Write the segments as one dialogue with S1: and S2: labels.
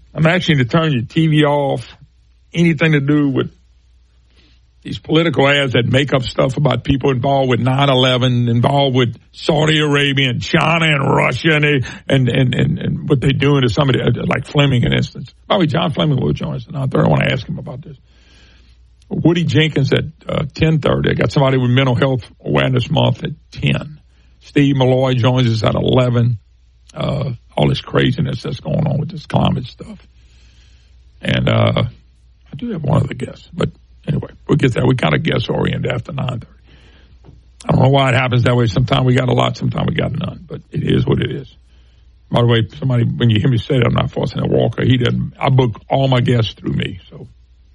S1: I'm asking you to turn your TV off. Anything to do with these political ads that make up stuff about people involved with 9/11, involved with Saudi Arabia and China and Russia and what they're doing to somebody like Fleming, in instance. By the way, John Fleming will join us. And I want to ask him about this. Woody Jenkins at 10:30. I got somebody with Mental Health Awareness Month at 10. Steve Malloy joins us at 11. All this craziness that's going on with this climate stuff. And I do have one other guest, but anyway, we'll get there. We kind of guess-oriented after 9:30. I don't know why it happens that way. Sometimes we got a lot, sometimes we got none, but it is what it is. By the way, somebody, when you hear me say that, I'm not forcing a Walker. He doesn't. I book all my guests through me. So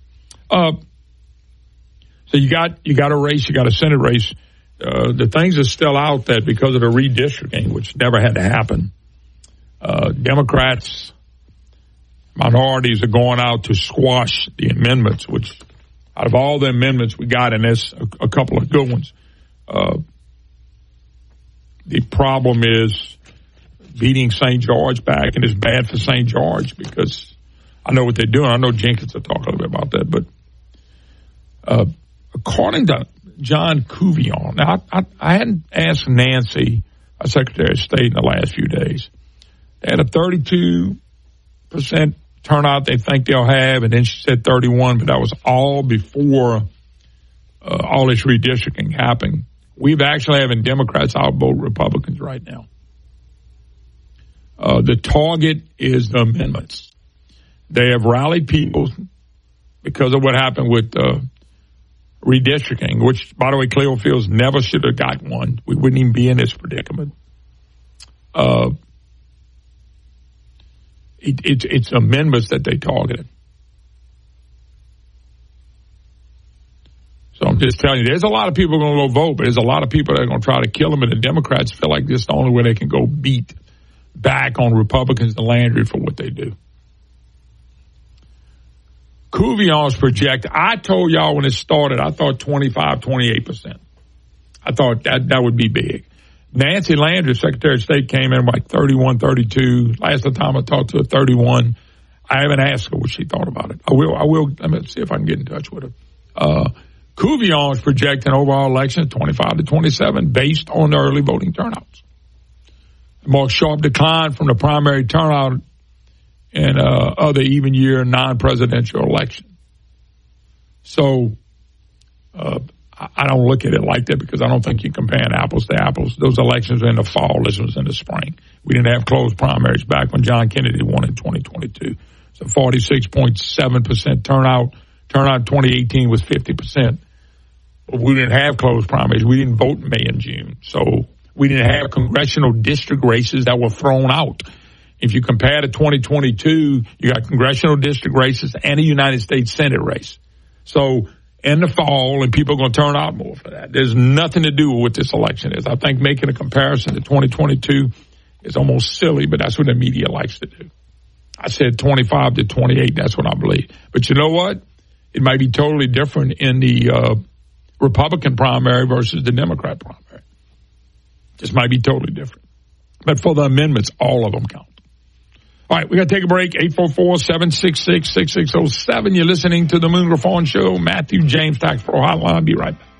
S1: you got a race, you got a Senate race. The things are still out that because of the redistricting, which never had to happen, Democrats, minorities are going out to squash the amendments, which out of all the amendments we got, and there's a couple of good ones, the problem is beating St. George back, and it's bad for St. George because I know what they're doing. I know Jenkins will talk a little bit about that, but according to John Couvillon, now I hadn't asked Nancy, our Secretary of State, in the last few days. They had a 32% turnout they think they'll have, and then she said 31, but that was all before all this redistricting happened. We've actually having Democrats outvote Republicans right now. The target is the amendments. They have rallied people because of what happened with redistricting, which, by the way, Clearfields never should have got one. We wouldn't even be in this predicament. It's amendments that they targeted. So I'm just telling you, there's a lot of people going to go vote, but there's a lot of people that are going to try to kill them, and the Democrats feel like this is the only way they can go beat back on Republicans and Landry for what they do. Couvillon's project, I told y'all when it started, I thought 25, 28%. I thought that would be big. Nancy Landry, Secretary of State, came in like 31, 32. Last time I talked to her, 31. I haven't asked her what she thought about it. I will. Let me see if I can get in touch with her. Couvillon is projecting overall election 25 to 27 based on the early voting turnouts. A more sharp decline from the primary turnout in other even year non-presidential election. So I don't look at it like that because I don't think you're comparing apples to apples. Those elections were in the fall. This was in the spring. We didn't have closed primaries back when John Kennedy won in 2022. So 46.7% turnout. Turnout in 2018 was 50%. But we didn't have closed primaries. We didn't vote in May and June. So we didn't have congressional district races that were thrown out. If you compare to 2022, you got congressional district races and a United States Senate race. So in the fall, and people are going to turn out more for that. There's nothing to do with what this election is. I think making a comparison to 2022 is almost silly, but that's what the media likes to do. I said 25 to 28. That's what I believe. But you know what? It might be totally different in the Republican primary versus the Democrat primary. This might be totally different. But for the amendments, all of them count. All right, we got to take a break. 844-766-6607. You're listening to the Moon Griffon Show. Matthew James, Tax Pro Hotline. Be right back.